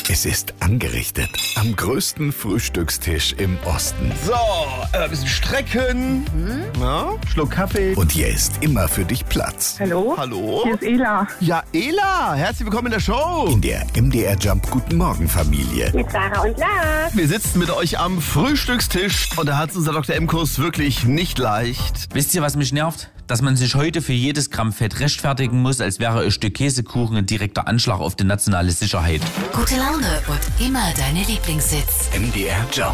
Es ist angerichtet am größten Frühstückstisch im Osten. So, ein bisschen strecken. Ja, Schluck Kaffee. Und hier ist immer für dich Platz. Hallo? Hallo? Hier ist Ela. Ja, Ela, herzlich willkommen in der Show. In der MDR Jump Guten Morgen Familie. Mit Sarah und Lars. Wir sitzen mit euch am Frühstückstisch und da hat unser Dr. M-Kurs wirklich nicht leicht. Wisst ihr, was mich nervt? Dass man sich heute für jedes Gramm Fett rechtfertigen muss, als wäre ein Stück Käsekuchen ein direkter Anschlag auf die nationale Sicherheit. Gute Laune und immer deine Lieblingssitz. MDR Jump.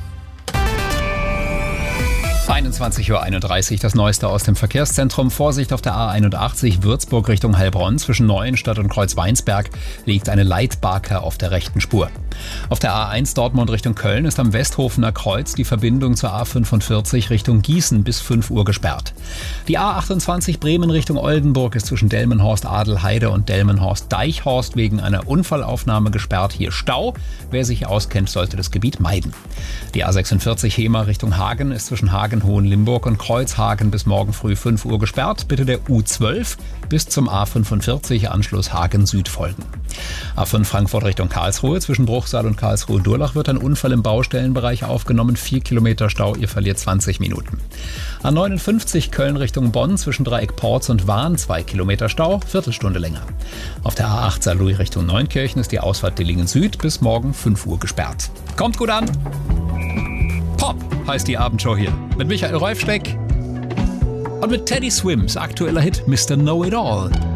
21:31 Uhr, das Neueste aus dem Verkehrszentrum. Vorsicht auf der A81 Würzburg Richtung Heilbronn. Zwischen Neuenstadt und Kreuzweinsberg liegt eine Leitbarke auf der rechten Spur. Auf der A1 Dortmund Richtung Köln ist am Westhofener Kreuz die Verbindung zur A45 Richtung Gießen bis 5 Uhr gesperrt. Die A28 Bremen Richtung Oldenburg ist zwischen Delmenhorst-Adelheide und Delmenhorst-Deichhorst wegen einer Unfallaufnahme gesperrt. Hier Stau. Wer sich auskennt, sollte das Gebiet meiden. Die A46 Hemer Richtung Hagen ist zwischen Hagen, Hohenlimburg und Kreuzhagen bis morgen früh 5 Uhr gesperrt. Bitte der U12 bis zum A45 Anschluss Hagen Süd folgen. A5 Frankfurt Richtung Karlsruhe. Zwischen Bruchsal und Karlsruhe-Durlach wird ein Unfall im Baustellenbereich aufgenommen. 4 Kilometer Stau, ihr verliert 20 Minuten. A59 Köln Richtung Bonn. Zwischen Dreieck Porz und Wahn 2 Kilometer Stau, Viertelstunde länger. Auf der A8 Saarlouis Richtung Neunkirchen ist die Ausfahrt Dillingen Süd bis morgen 5 Uhr gesperrt. Kommt gut an! Pop heißt die Abendshow hier. Mit Michael Räufsteck und mit Teddy Swims aktueller Hit Mr. Know-It-All.